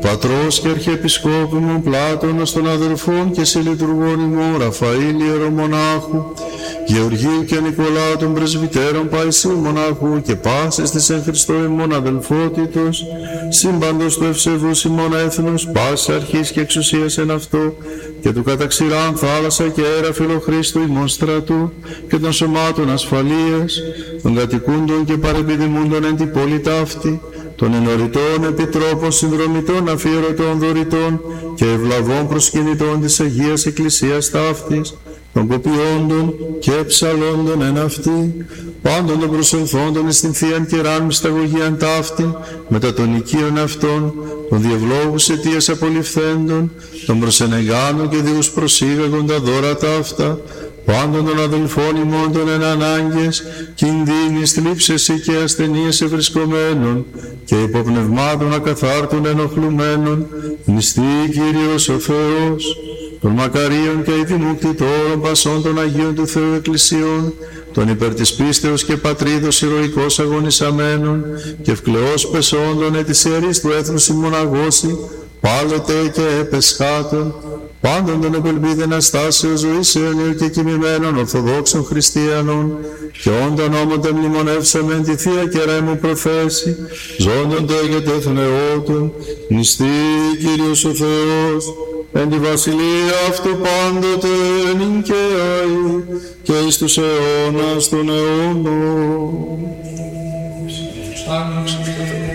πατρός και αρχιεπισκόπου μου Πλάτωνος των αδελφών και συλλειτουργών ημών Ραφαήλ ιερομονάχου, Γεωργίου και Νικολάου των πρεσβυτέρων Παϊσίου μονάχου και πάσης της εν Χριστώ ημών αδελφότητος, σύμπαντος του ευσεβούς ημών έθνους, πάσης αρχής και εξουσίας εν αυτό, και του καταξηράν θάλασσα και αέρα φιλοχρήστου ημών στρατού, και των σωμάτων ασφαλείας, των κατοικούντων και παρεπιδημούντων εν την πόλη ταύτη, των ενωρητών επιτρόπων συνδρομητών αφιερωτών δωρητών και ευλαβών προσκυνητών της Αγίας Εκκλησίας ταύτης, των κοπιόντων και ψαλόντων εν αυτή, πάντων των προσελθόντων εις την Θείαν Κεράν μυσταγωγίαν ταύτη, μετά των οικείων αυτών, των διευλόγους αιτίας απολυφθέντων, των προσενεγάνων και διούς προσήγαγων τα δώρα ταύτα, πάντων των αδελφών ημών των εν ανάγκες, κινδύνης, θλίψες και ασθενείες ευρισκομένων, και υποπνευμάτων ακαθάρτων ενοχλουμένων, νηστεί Κύριος ο Θεός, των μακαρίων και ειδημουκτητόρων πασών των Αγίων του Θεού Εκκλησιών, των υπέρ της πίστεως και πατρίδος ηρωικός αγωνισαμένων, και ευκλαιώς πεσόντων ετης ιερής του έθνους ημών αγώσει, πάλετε και επεσχάτων, πάντων των επελπίδεν αστάσεως ζωής αιωνίου και κοιμημένων Ορθοδόξων Χριστιανών, και όντων όμοτε μνημονεύσαμεν τη Θεία Κεραίμου προφέση, ζώντων το εγκατέθουν αιώτων, νηστεί Κύριος ο Θεός, εν τη βασιλεία αυτού πάντοτε νυν και αεί, και εις τους αιώνας των αιώνων.